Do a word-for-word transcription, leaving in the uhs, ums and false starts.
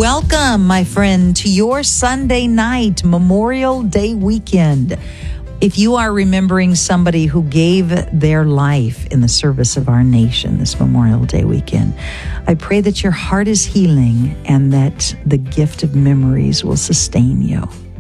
Welcome, my friend, to your Sunday night Memorial Day weekend. If you are remembering somebody who gave their life in the service of our nation this Memorial Day weekend, I pray that your heart is healing and that the gift of memories will sustain you.